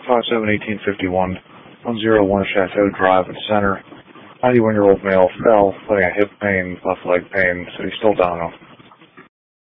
5/7/1851, 101 Chateau Drive in Center. 91-year-old male fell, claiming a hip pain, left leg pain, said he's still down.